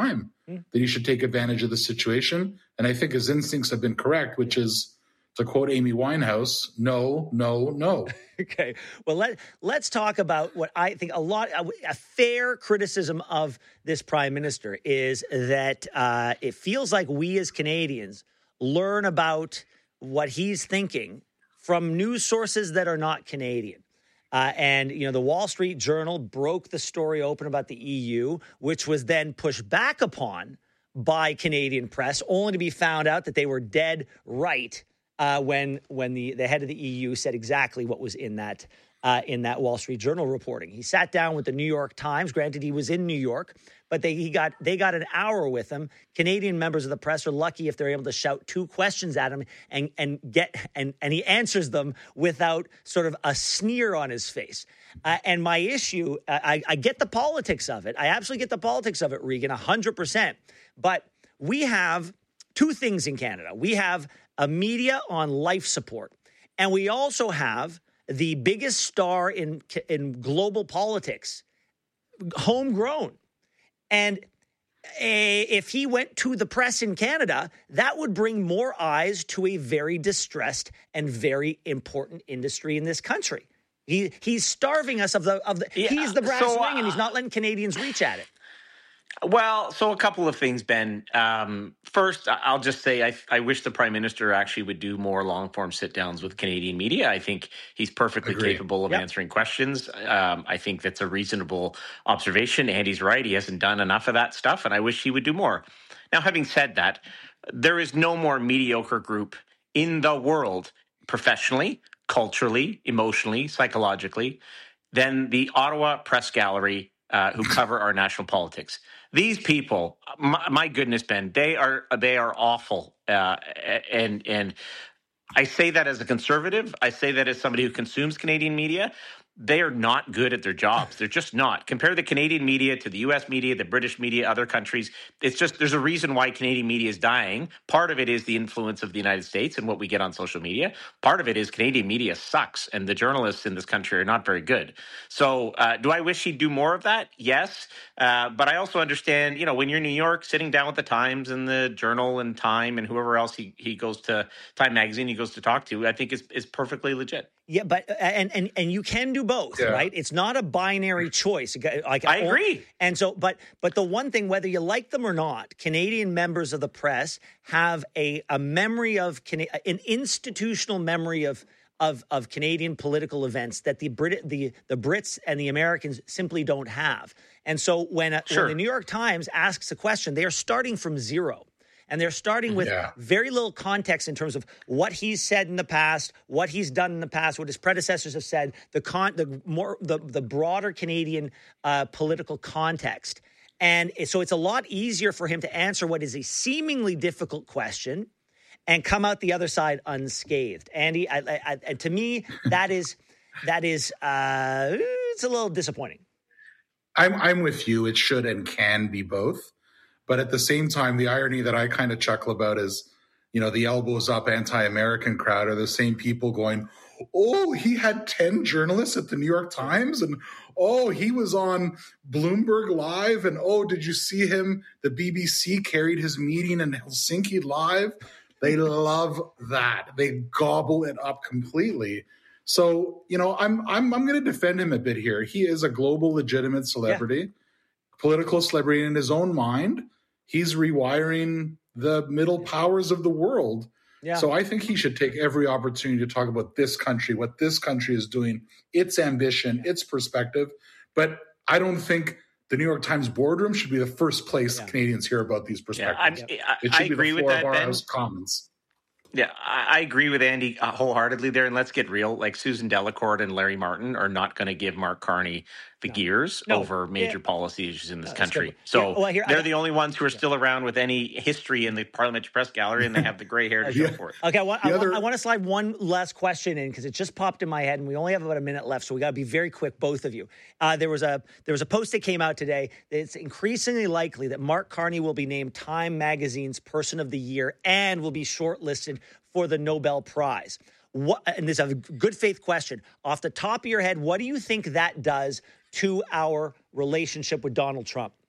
time that he should take advantage of the situation. And I think his instincts have been correct, which is, to quote Amy Winehouse, no, no, no. Okay. Well, let's talk about what I think a fair criticism of this prime minister is that it feels like we as Canadians learn about what he's thinking from news sources that are not Canadian. And, the Wall Street Journal broke the story open about the EU, which was then pushed back upon by Canadian press, only to be found out that they were dead right when the head of the EU said exactly what was in that Wall Street Journal reporting. He sat down with the New York Times. Granted, he was in New York, but they got an hour with him. Canadian members of the press are lucky if they're able to shout two questions at him and he answers them without sort of a sneer on his face. And my issue, I get the politics of it. I absolutely get the politics of it, Regan, 100%. But we have two things in Canada. We have a media on life support, and we also have the biggest star in global politics, homegrown. And if he went to the press in Canada, that would bring more eyes to a very distressed and very important industry in this country. He's starving us of he's the brass ring, and he's not letting Canadians reach at it. Well, so a couple of things, Ben. First, I'll just say I wish the Prime Minister actually would do more long-form sit-downs with Canadian media. I think he's perfectly capable of answering questions. I think that's a reasonable observation. Andy's right. He hasn't done enough of that stuff, and I wish he would do more. Now, having said that, there is no more mediocre group in the world, professionally, culturally, emotionally, psychologically, than the Ottawa Press Gallery who cover our national politics. These people, my goodness, Ben, they are awful, and I say that as a conservative. I say that as somebody who consumes Canadian media. They are not good at their jobs. They're just not. Compare the Canadian media to the U.S. media, the British media, other countries. It's just there's a reason why Canadian media is dying. Part of it is the influence of the United States and what we get on social media. Part of it is Canadian media sucks, and the journalists in this country are not very good. So do I wish he'd do more of that? Yes. But I also understand, when you're in New York, sitting down with the Times and the Journal and Time and whoever else he goes to, Time Magazine he goes to talk to, I think is perfectly legit. Yeah, but and you can do both, right? It's not a binary choice. I agree. And so, but the one thing, whether you like them or not, Canadian members of the press have a memory of an institutional memory of Canadian political events that the Brits and the Americans simply don't have. And so when the New York Times asks a question, they are starting from zero. And they're starting with very little context in terms of what he's said in the past, what he's done in the past, what his predecessors have said, the broader Canadian political context. And so it's a lot easier for him to answer what is a seemingly difficult question and come out the other side unscathed. Andy, to me, that is it's a little disappointing. I'm with you. It should and can be both. But at the same time, the irony that I kind of chuckle about is, the elbows up anti-American crowd are the same people going, oh, he had 10 journalists at the New York Times, and oh, he was on Bloomberg Live, and oh, did you see him? The BBC carried his meeting in Helsinki Live. They love that. They gobble it up completely. So, I'm going to defend him a bit here. He is a global legitimate celebrity, political celebrity in his own mind. He's rewiring the middle powers of the world. Yeah. So I think he should take every opportunity to talk about this country, what this country is doing, its ambition, its perspective. But I don't think the New York Times boardroom should be the first place Canadians hear about these perspectives. It should be the floor of our House of Commons. Yeah, I agree with Andy wholeheartedly there. And let's get real. Like Susan Delacourt and Larry Martin are not going to give Mark Carney the gears over major policy issues in this country. So they're the only ones who are still around with any history in the Parliamentary Press Gallery, and they have the gray hair to show for it. Okay, I want to slide one last question in because it just popped in my head, and we only have about a minute left, so we got to be very quick, both of you. There was a post that came out today that it's increasingly likely that Mark Carney will be named Time Magazine's Person of the Year and will be shortlisted for the Nobel Prize. And this is a good faith question. Off the top of your head, what do you think that does to our relationship with Donald Trump?